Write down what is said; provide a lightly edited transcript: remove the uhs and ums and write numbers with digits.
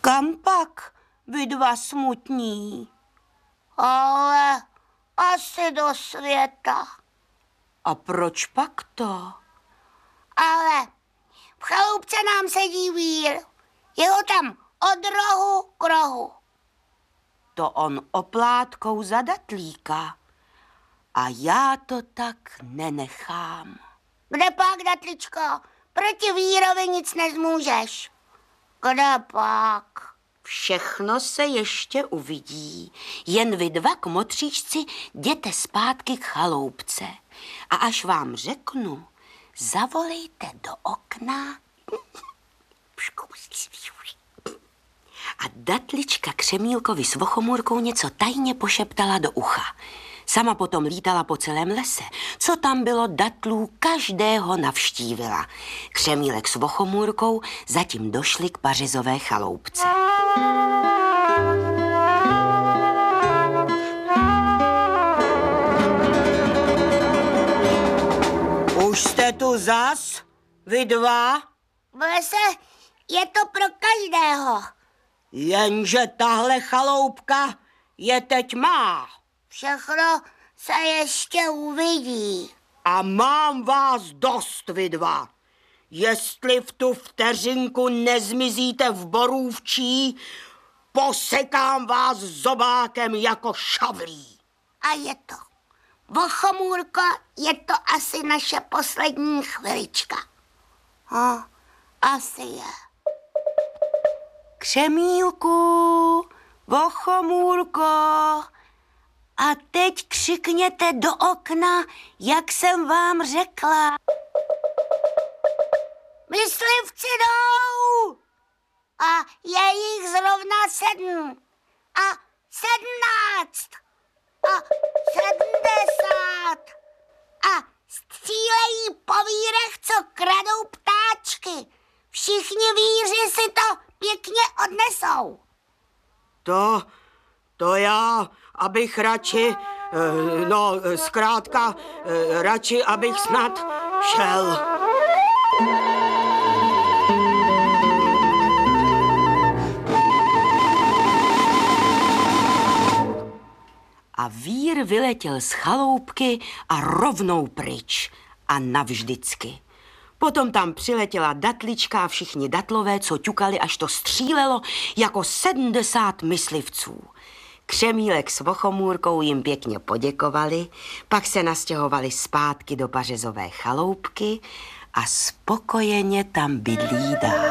Kam pak, vy dva smutní? Ale asi do světa. A proč pak to? Ale v chaloupce nám sedí vír. Je ho tam od rohu k rohu. To on oplátkou za datlíka. A já to tak nenechám. Kde pak, datličko? Proti vírovi nic nezmůžeš. Kde pak? Všechno se ještě uvidí. Jen vy dva kmotříčci jděte zpátky k chaloupce. A až vám řeknu, zavolejte do okna. A datlička Křemílkovi s Vochomůrkou něco tajně pošeptala do ucha. Sama potom lítala po celém lese. Co tam bylo datlů, každého navštívila. Křemílek s Vochomůrkou zatím došli k pařezové chaloupce. Už jste tu zas, vy dva? V lese je to pro každého. Jenže tahle chaloupka je teď má. Všechno se ještě uvidí. A mám vás dost, vy dva. Jestli v tu vteřinku nezmizíte v borůvčí, posekám vás zobákem jako šavlí. A je to. Vochomůrko, je to asi naše poslední chvilička. Asi je. Křemílku, Vochomůrko, a teď křikněte do okna, jak jsem vám řekla. Myslivci jdou! A je jich zrovna 7. A 17. A 70. A střílejí po vírech, co kradou ptáčky. Všichni víři si to pěkně odnesou. To já, abych radši, zkrátka, radši, abych snad šel. A vír vyletěl z chaloupky a rovnou pryč. A navždycky. Potom tam přiletěla datlička a všichni datlové, co ťukali, až to střílelo jako 70 myslivců. Křemílek s Vochomůrkou jim pěkně poděkovali, pak se nastěhovali zpátky do pařezové chaloupky a spokojeně tam bydlí dál.